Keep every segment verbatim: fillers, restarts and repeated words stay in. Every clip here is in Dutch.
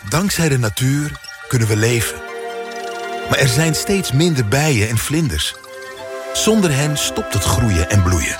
Dankzij de natuur kunnen we leven. Maar er zijn steeds minder bijen en vlinders. Zonder hen stopt het groeien en bloeien.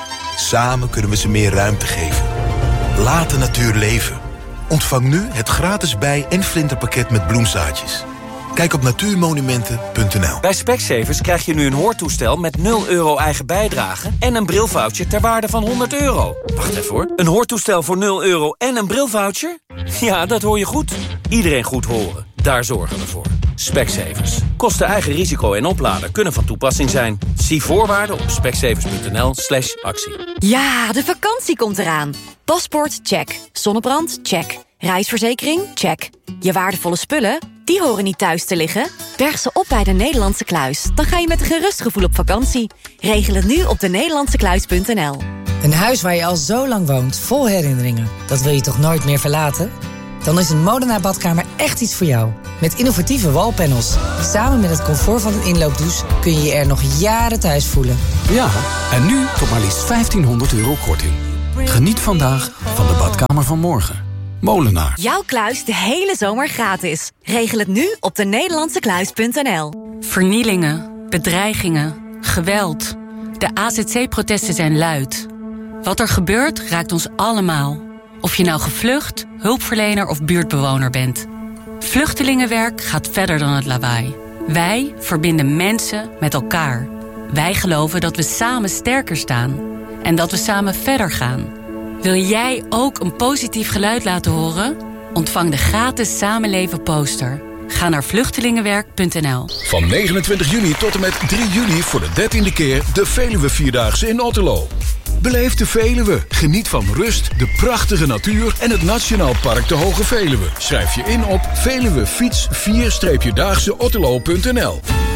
Samen kunnen we ze meer ruimte geven. Laat de natuur leven. Ontvang nu het gratis bij- en vlinderpakket met bloemzaadjes. Kijk op natuurmonumenten punt n l. Bij Specsavers krijg je nu een hoortoestel met nul euro eigen bijdrage en een brilvoucher ter waarde van honderd euro. Wacht even hoor. Een hoortoestel voor nul euro en een brilvoucher? Ja, dat hoor je goed. Iedereen goed horen. Daar zorgen we voor. Specsavers. Kosten eigen risico en oplader kunnen van toepassing zijn. Zie voorwaarden op specsavers punt n l slash actie. Ja, de vakantie komt eraan. Paspoort, check. Zonnebrand, check. Reisverzekering, check. Je waardevolle spullen, die horen niet thuis te liggen. Berg ze op bij de Nederlandse Kluis. Dan ga je met een gerust gevoel op vakantie. Regel het nu op de nederlandse kluis punt n l. Een huis waar je al zo lang woont, vol herinneringen. Dat wil je toch nooit meer verlaten? Dan is een Molenaar badkamer echt iets voor jou. Met innovatieve wallpanels. Samen met het comfort van een inloopdouche kun je je er nog jaren thuis voelen. Ja, en nu tot maar liefst vijftienhonderd euro korting. Geniet vandaag van de badkamer van morgen. Molenaar. Jouw kluis de hele zomer gratis. Regel het nu op de nederlandse kluis punt n l. Vernielingen, bedreigingen, geweld. De A Z C-protesten zijn luid. Wat er gebeurt raakt ons allemaal. Of je nou gevlucht, hulpverlener of buurtbewoner bent. Vluchtelingenwerk gaat verder dan het lawaai. Wij verbinden mensen met elkaar. Wij geloven dat we samen sterker staan. En dat we samen verder gaan. Wil jij ook een positief geluid laten horen? Ontvang de gratis Samenleven poster. Ga naar vluchtelingenwerk punt n l. Van negenentwintig juni tot en met drie juli voor de dertiende keer de Veluwe Vierdaagse in Otterlo. Beleef de Veluwe, geniet van rust, de prachtige natuur en het Nationaal Park de Hoge Veluwe. Schrijf je in op veluwefiets vier daagse otterlo punt n l.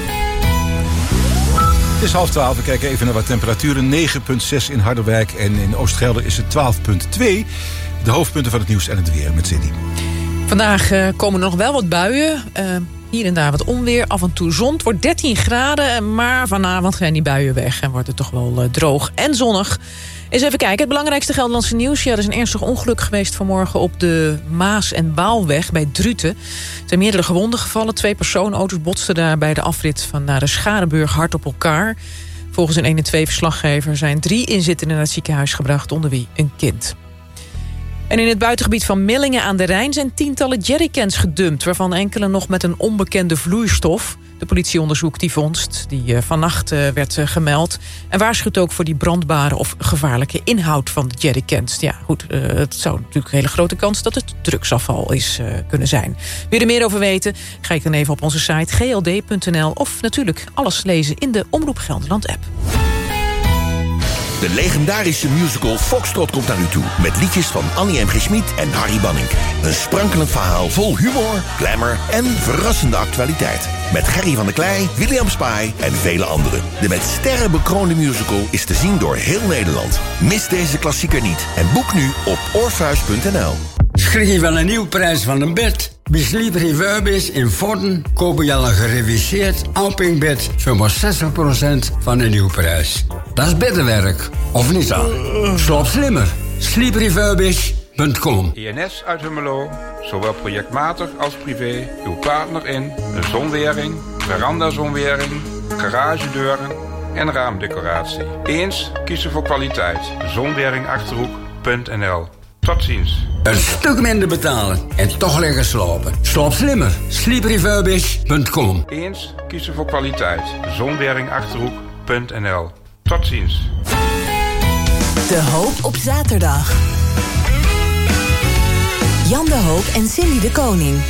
Het is half twaalf, we kijken even naar wat temperaturen. negen komma zes in Harderwijk en in Oost-Gelder is het twaalf komma twee. De hoofdpunten van het nieuws en het weer met Cindy. Vandaag uh, komen er nog wel wat buien. Uh, hier en daar wat onweer, af en toe zon. Het wordt dertien graden, maar vanavond gaan die buien weg. En wordt het toch wel uh, droog en zonnig. Eens even kijken, het belangrijkste Gelderlandse nieuws. Ja, er is een ernstig ongeluk geweest vanmorgen op de Maas- en Baalweg bij Druten. Er zijn meerdere gewonden gevallen. Twee personenauto's botsten daar bij de afrit van naar de Scharenburg hard op elkaar. Volgens een een en twee verslaggever zijn drie inzittenden naar het ziekenhuis gebracht, onder wie een kind. En in het buitengebied van Millingen aan de Rijn zijn tientallen jerrycans gedumpt, waarvan enkele nog met een onbekende vloeistof. De politie onderzoekt die vondst, die uh, vannacht uh, werd uh, gemeld. En waarschuwt ook voor die brandbare of gevaarlijke inhoud van de jerrycans. Ja, goed, uh, het zou natuurlijk een hele grote kans dat het drugsafval is uh, kunnen zijn. Wil je er meer over weten? Kijk dan even op onze site g l d punt n l of natuurlijk alles lezen in de Omroep Gelderland app. De legendarische musical Foxtrot komt naar u toe. Met liedjes van Annie M G. Schmid en Harry Banning. Een sprankelend verhaal vol humor, glamour en verrassende actualiteit. Met Gerry van der Klei, William Spy en vele anderen. De met sterren bekroonde musical is te zien door heel Nederland. Mis deze klassieker niet en boek nu op orpheus punt n l. Schrik van een nieuwe prijs van een bed? Bij Sleep Refurbished in Vorden kopen je al een gereviseerd Alping-bed voor maar zestig procent van de nieuwprijs. Dat is beddenwerk, of niet dan? Slaap slimmer. sleep refurbished punt com. I N S uit Hummelo, zowel projectmatig als privé, uw partner in een zonwering, verandazonwering, garagedeuren en raamdecoratie. Eens kiezen voor kwaliteit. zonwering achterhoek punt n l. Tot ziens. Een stuk minder betalen en toch lekker slapen. Slaap slimmer. sleep refurbished punt com. Eens kiezen voor kwaliteit. zonwering achterhoek punt n l. Tot ziens. De Hoop op zaterdag. Jan de Hoop en Cindy de Koning.